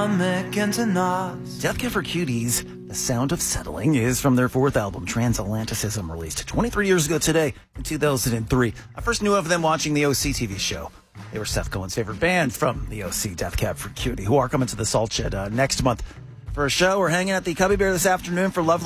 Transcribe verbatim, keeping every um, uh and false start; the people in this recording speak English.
stomach and to Nas. Death Cab for Cuties, The Sound of Settling, is from their fourth album, Transatlanticism, released twenty-three years ago today in two thousand three. I first knew of them watching the O C T V show. They were Seth Cohen's favorite band from the O C, Death Cab for Cutie, who are coming to the Salt Shed uh, next month for a show. We're hanging at the Cubby Bear this afternoon for lovely